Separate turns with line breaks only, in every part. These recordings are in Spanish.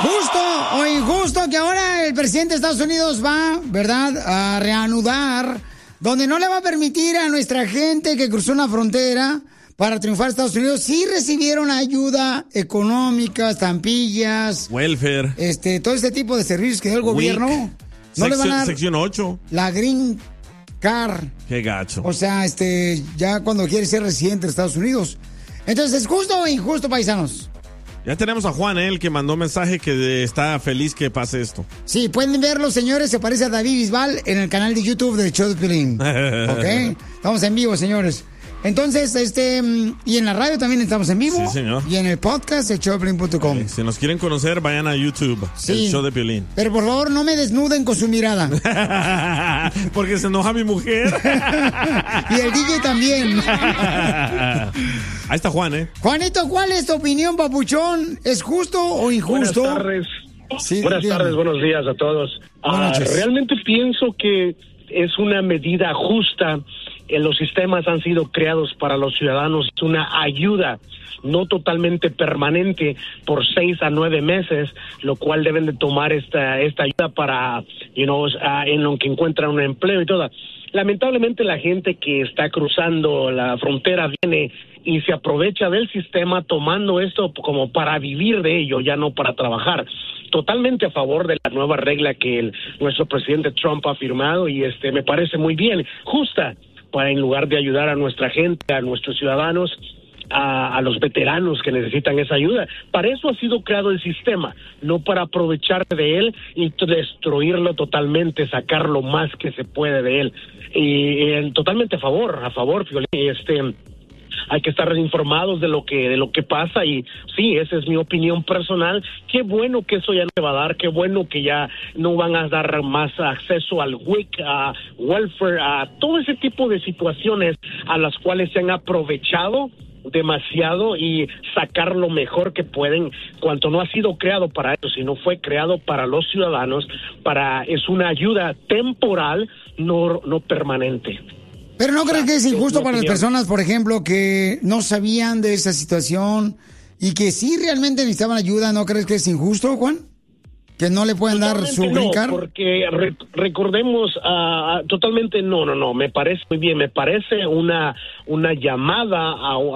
justo o injusto que ahora el presidente de Estados Unidos va, ¿verdad?, a reanudar, donde no le va a permitir a nuestra gente que cruzó una frontera para triunfar en Estados Unidos. Sí recibieron ayuda económica, estampillas,
welfare,
todo este tipo de servicios que da el gobierno. No le van a dar
sección 8.
la Green Card.
Qué gacho.
O sea, ya cuando quiere ser residente de Estados Unidos. Entonces, ¿es justo o injusto, paisanos?
Ya tenemos a Juan, el que mandó mensaje que está feliz que pase esto.
Sí, pueden verlo, señores. Se parece a David Bisbal en el canal de YouTube de Show de Piolín. ¿Ok? Estamos en vivo, señores. Entonces, y en la radio también estamos en vivo.
Sí, señor.
Y en el podcast de showdepiolín.com.
Si nos quieren conocer, vayan a YouTube,
sí,
el Show de Piolín.
Pero por favor, no me desnuden con su mirada.
Porque se enoja mi mujer.
Y el DJ también.
Ahí está Juan,
Juanito, ¿cuál es tu opinión, papuchón? ¿Es justo o injusto?
Buenas tardes.
Sí,
buenas tardes, buenos días a todos. Realmente pienso que es una medida justa. Los sistemas han sido creados para los ciudadanos, es una ayuda no totalmente permanente por 6 a 9 meses, lo cual deben de tomar esta ayuda para, en lo que encuentran un empleo y todo. Lamentablemente la gente que está cruzando la frontera viene y se aprovecha del sistema tomando esto como para vivir de ello, ya no para trabajar. Totalmente a favor de la nueva regla que nuestro presidente Trump ha firmado y me parece muy bien, justa, para en lugar de ayudar a nuestra gente, a nuestros ciudadanos, a los veteranos que necesitan esa ayuda. Para eso ha sido creado el sistema, no para aprovechar de él y destruirlo totalmente, sacar lo más que se puede de él. Y totalmente a favor, Piolín, hay que estar informados de lo que pasa y sí, esa es mi opinión personal. Qué bueno que eso ya no se va a dar, qué bueno que ya no van a dar más acceso al WIC, a welfare, a todo ese tipo de situaciones a las cuales se han aprovechado demasiado y sacar lo mejor que pueden, cuanto no ha sido creado para eso, sino fue creado para los ciudadanos, es una ayuda temporal, no permanente.
Pero ¿no crees que es injusto para las personas, por ejemplo, que no sabían de esa situación y que sí realmente necesitaban ayuda? ¿No crees que es injusto, Juan? ¿Que no le pueden dar su green card?
No, porque recordemos, totalmente no, me parece muy bien, me parece una llamada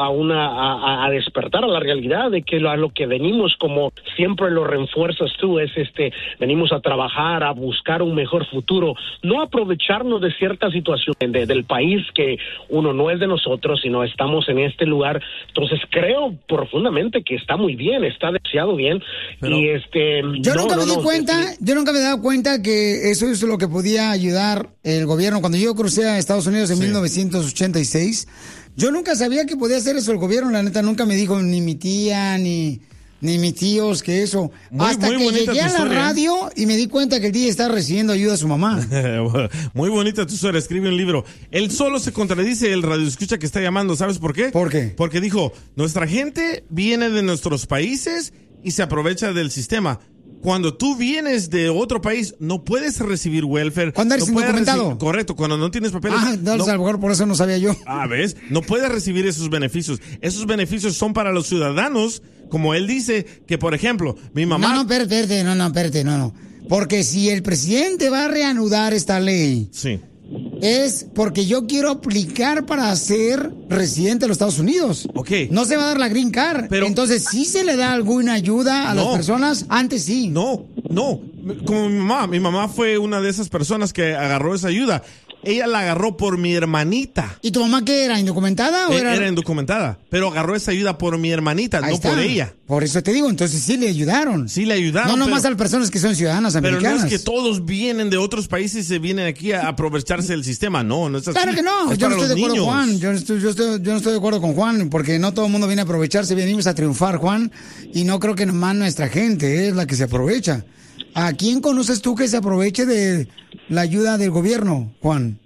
a despertar a la realidad de que a lo que venimos, como siempre lo refuerzas tú, es venimos a trabajar, a buscar un mejor futuro, no aprovecharnos de ciertas situaciones del país que uno no es de nosotros, sino estamos en este lugar. Entonces creo profundamente que está muy bien, está deseado bien. Pero, y
yo nunca me he dado cuenta que eso es lo que podía ayudar el gobierno. Cuando yo crucé a Estados Unidos en 1986, yo nunca sabía que podía hacer eso el gobierno. La neta, nunca me dijo ni mi tía, ni mis tíos que eso. Hasta que llegué a la radio y me di cuenta que el día está recibiendo ayuda a su mamá.
Muy bonita tu historia, escribe un libro. Él solo se contradice el radioescucha que está llamando. ¿Sabes por qué?
¿Por qué?
Porque dijo, nuestra gente viene de nuestros países y se aprovecha del sistema. Cuando tú vienes de otro país, no puedes recibir welfare.
¿Cuándo eres indocumentado?
Correcto, cuando no tienes papeles.
A lo mejor por eso no sabía yo.
¿Ves? No puedes recibir esos beneficios. Esos beneficios son para los ciudadanos, como él dice, que por ejemplo, mi mamá...
No, espérate. Porque si el presidente va a reanudar esta ley...
Sí.
Es porque yo quiero aplicar para ser residente de los Estados Unidos.
Ok.
No se va a dar la green card. Pero entonces, ¿sí se le da alguna ayuda a las personas? Antes sí.
No. Como mi mamá fue una de esas personas que agarró esa ayuda. Ella la agarró por mi hermanita.
¿Y tu mamá qué era? ¿Indocumentada o era?
Era indocumentada, pero agarró esa ayuda por mi hermanita, no por ella.
Por eso te digo, entonces sí le ayudaron.
Sí le ayudaron.
No nomás a las personas que son ciudadanas americanas.
Pero no es que todos vienen de otros países y se vienen aquí a aprovecharse del sistema. No es así.
Claro que no. Yo no estoy de acuerdo con Juan. Yo no estoy de acuerdo con Juan, porque no todo el mundo viene a aprovecharse. Venimos a triunfar, Juan, y no creo que nomás nuestra gente es la que se aprovecha. ¿A quién conoces tú que se aproveche de la ayuda del gobierno, Juan?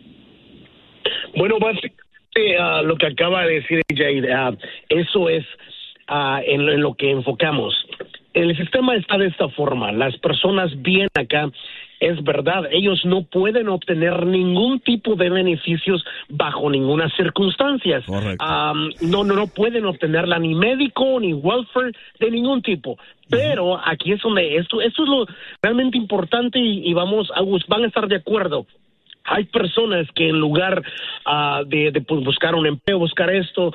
Bueno, básicamente lo que acaba de decir ella, eso es en lo que enfocamos. el sistema está de esta forma. Las personas vienen acá, es verdad, ellos no pueden obtener ningún tipo de beneficios bajo ninguna circunstancia. No pueden obtenerla ni médico ni welfare de ningún tipo. Pero aquí es donde esto es lo realmente importante y van a estar de acuerdo. Hay personas que en lugar de buscar un empleo, buscar esto,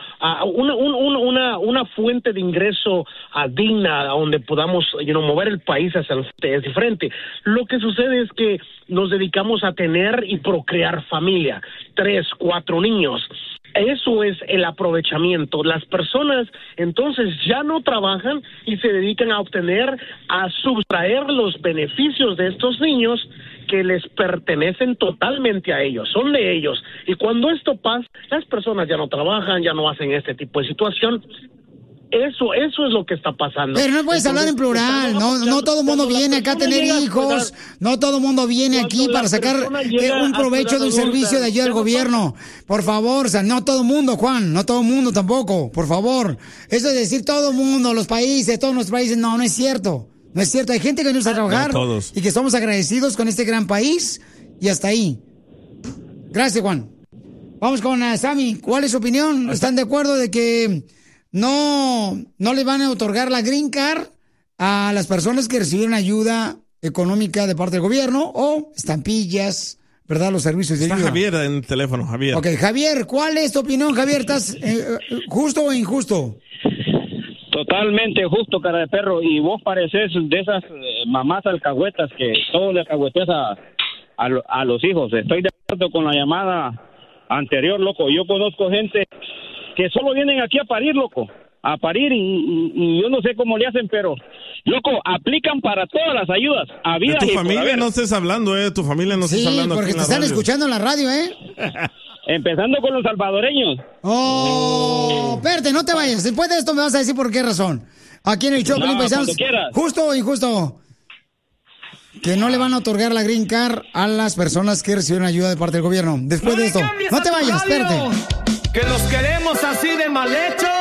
una fuente de ingreso digna donde podamos mover el país hacia el frente, es diferente. Lo que sucede es que nos dedicamos a tener y procrear familia, 3, 4 niños. Eso es el aprovechamiento. Las personas entonces ya no trabajan y se dedican a sustraer los beneficios de estos niños que les pertenecen totalmente a ellos, son de ellos. Y cuando esto pasa, las personas ya no trabajan, ya no hacen este tipo de situación. Eso es lo que está pasando.
Pero no puedes hablar en plural, no todo el mundo viene acá a tener hijos, no todo el mundo viene aquí para sacar un provecho de un servicio de ayuda al gobierno. Por favor, o sea, no todo el mundo, Juan, no todo el mundo tampoco, por favor. Eso de decir todo el mundo, los países, todos nuestros países, no es cierto. No es cierto, hay gente que nos gusta trabajar y que somos agradecidos con este gran país y hasta ahí. Gracias, Juan. Vamos con Sammy, ¿cuál es su opinión? ¿Están de acuerdo de que no le van a otorgar la Green Card a las personas que recibieron ayuda económica de parte del gobierno o estampillas, ¿verdad? Los servicios de ayuda.
Está Javier en el teléfono, Javier.
Ok, Javier, ¿cuál es tu opinión, Javier? ¿Estás justo o injusto?
Totalmente justo, cara de perro. Y vos pareces de esas mamás alcahuetas que todo le alcahueteas a los hijos. Estoy de acuerdo con la llamada anterior, loco. Yo conozco gente que solo vienen aquí a parir, loco. A parir y yo no sé cómo le hacen, pero, loco, aplican para todas las ayudas.
De tu familia no estés hablando, tu familia no estés hablando.
Sí, porque te están escuchando en la radio,
Empezando con los salvadoreños.
Oh, espérate, no te vayas. Después de esto me vas a decir por qué razón. Aquí en el show, Paisanos, justo o injusto, que no le van a otorgar la Green Card a las personas que reciben ayuda de parte del gobierno. Después de esto, no te vayas, espérate.
Que los queremos así de mal hecho.